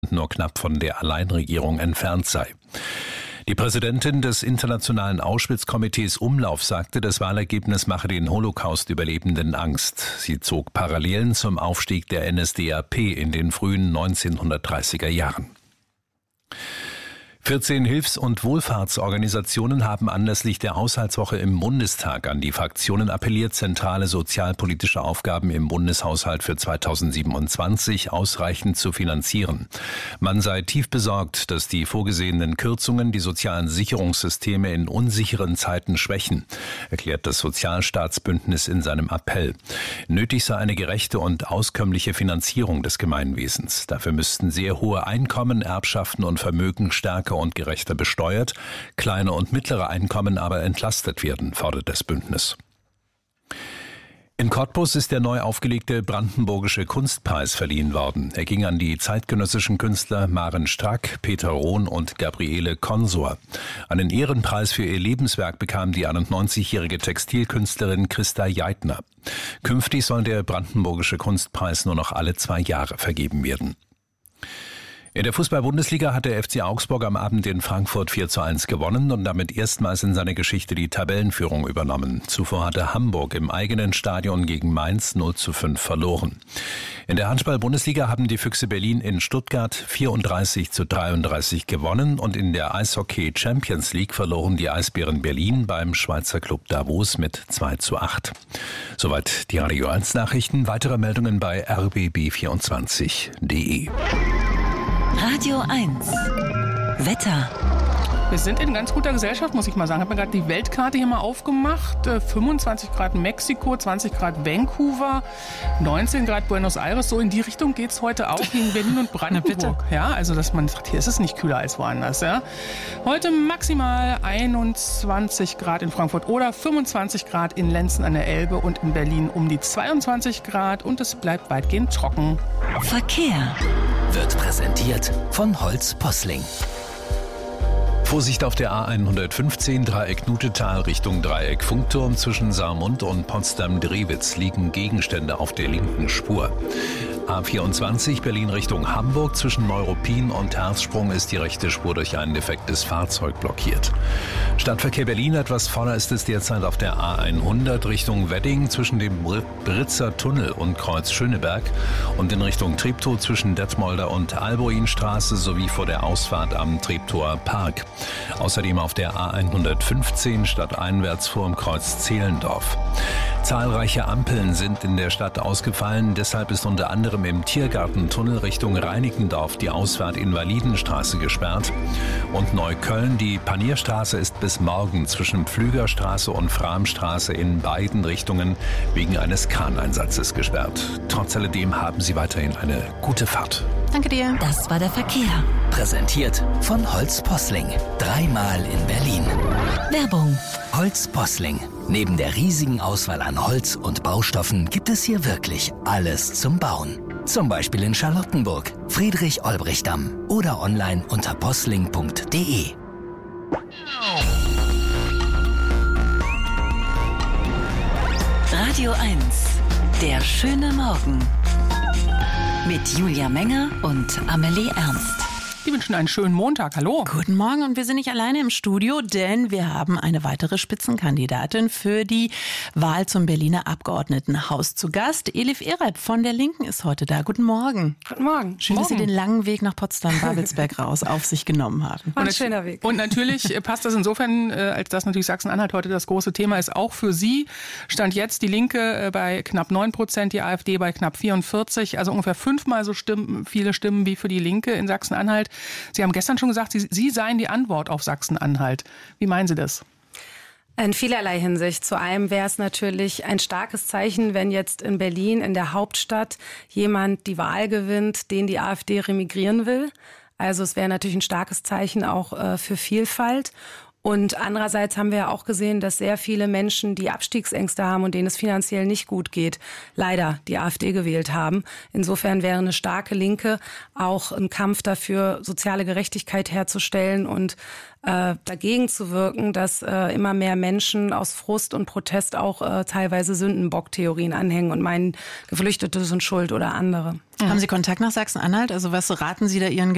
nur knapp von der Alleinregierung entfernt sei. Die Präsidentin des Internationalen Auschwitz-Komitees Umlauf sagte, das Wahlergebnis mache den Holocaust-Überlebenden Angst. Sie zog Parallelen zum Aufstieg der NSDAP in den frühen 1930er Jahren. 14 Hilfs- und Wohlfahrtsorganisationen haben anlässlich der Haushaltswoche im Bundestag an die Fraktionen appelliert, zentrale sozialpolitische Aufgaben im Bundeshaushalt für 2027 ausreichend zu finanzieren. Man sei tief besorgt, dass die vorgesehenen Kürzungen die sozialen Sicherungssysteme in unsicheren Zeiten schwächen, erklärt das Sozialstaatsbündnis in seinem Appell. Nötig sei eine gerechte und auskömmliche Finanzierung des Gemeinwesens. Dafür müssten sehr hohe Einkommen, Erbschaften und Vermögen stärker und gerechter besteuert, kleine und mittlere Einkommen aber entlastet werden, fordert das Bündnis. In Cottbus ist der neu aufgelegte Brandenburgische Kunstpreis verliehen worden. Er ging an die zeitgenössischen Künstler Maren Strack, Peter Rohn und Gabriele Consor. Einen Ehrenpreis für ihr Lebenswerk bekam die 91-jährige Textilkünstlerin Christa Jeitner. Künftig soll der Brandenburgische Kunstpreis nur noch alle 2 Jahre vergeben werden. In der Fußball-Bundesliga hat der FC Augsburg am Abend in Frankfurt 4:1 gewonnen und damit erstmals in seiner Geschichte die Tabellenführung übernommen. Zuvor hatte Hamburg im eigenen Stadion gegen Mainz 0:5 verloren. In der Handball-Bundesliga haben die Füchse Berlin in Stuttgart 34:33 gewonnen und in der Eishockey Champions League verloren die Eisbären Berlin beim Schweizer Club Davos mit 2:8. Soweit die Radio 1 Nachrichten. Weitere Meldungen bei rbb24.de. Radio 1 Wetter. Wir sind in ganz guter Gesellschaft, muss ich mal sagen. Ich habe mir gerade die Weltkarte hier mal aufgemacht. 25 Grad Mexiko, 20 Grad Vancouver, 19 Grad Buenos Aires. So in die Richtung geht es heute auch gegen Berlin und Brandenburg. Ja, also dass man sagt, hier ist es nicht kühler als woanders. Ja. Heute maximal 21 Grad in Frankfurt oder 25 Grad in Lenzen an der Elbe und in Berlin um die 22 Grad. Und es bleibt weitgehend trocken. Verkehr wird präsentiert von Holz Posling. Vorsicht auf der A115 Dreieck Nutetal Richtung Dreieck Funkturm. Zwischen Saarmund und Potsdam-Drewitz liegen Gegenstände auf der linken Spur. A24 Berlin Richtung Hamburg. Zwischen Neuruppin und Herzsprung ist die rechte Spur durch ein defektes Fahrzeug blockiert. Stadtverkehr Berlin etwas voller ist es derzeit auf der A100 Richtung Wedding zwischen dem Britzer Tunnel und Kreuz Schöneberg und in Richtung Treptow zwischen Detmolder und Alboinstraße sowie vor der Ausfahrt am Treptower Park. Außerdem auf der A115 stadteinwärts vor dem Kreuz Zehlendorf. Zahlreiche Ampeln sind in der Stadt ausgefallen. Deshalb ist unter anderem im Tiergartentunnel Richtung Reinickendorf die Ausfahrt Invalidenstraße gesperrt. Und Neukölln, die Panierstraße ist bis morgen zwischen Pflügerstraße und Framstraße in beiden Richtungen wegen eines Kraneinsatzes gesperrt. Trotz alledem haben Sie weiterhin eine gute Fahrt. Danke dir. Das war der Verkehr. Präsentiert von Holz Posling. 3-mal in Berlin. Werbung. Holz Posling. Neben der riesigen Auswahl an Holz und Baustoffen gibt es hier wirklich alles zum Bauen. Zum Beispiel in Charlottenburg, Friedrich-Olbrich-Damm oder online unter posling.de. Radio 1. Der schöne Morgen. Mit Julia Menger und Amelie Ernst. Die wünschen einen schönen Montag. Hallo. Guten Morgen, und wir sind nicht alleine im Studio, denn wir haben eine weitere Spitzenkandidatin für die Wahl zum Berliner Abgeordnetenhaus zu Gast. Elif Ereb von der Linken ist heute da. Guten Morgen. Guten Morgen. Schön, dass Sie den langen Weg nach Potsdam-Babelsberg raus auf sich genommen haben. Ein schöner Weg. Und natürlich passt das insofern, als dass natürlich Sachsen-Anhalt heute das große Thema ist, auch für Sie. Stand jetzt die Linke bei knapp 9%, die AfD bei knapp 44%, also ungefähr 5-mal so viele Stimmen wie für die Linke in Sachsen-Anhalt. Sie haben gestern schon gesagt, Sie seien die Antwort auf Sachsen-Anhalt. Wie meinen Sie das? In vielerlei Hinsicht. Zu einem wäre es natürlich ein starkes Zeichen, wenn jetzt in Berlin, in der Hauptstadt, jemand die Wahl gewinnt, den die AfD remigrieren will. Also es wäre natürlich ein starkes Zeichen auch für Vielfalt. Und andererseits haben wir ja auch gesehen, dass sehr viele Menschen, die Abstiegsängste haben und denen es finanziell nicht gut geht, leider die AfD gewählt haben. Insofern wäre eine starke Linke auch ein Kampf dafür, soziale Gerechtigkeit herzustellen und dagegen zu wirken, dass immer mehr Menschen aus Frust und Protest auch teilweise Sündenbock-Theorien anhängen und meinen, Geflüchtete sind schuld oder andere. Haben Sie Kontakt nach Sachsen-Anhalt? Also was raten Sie da Ihren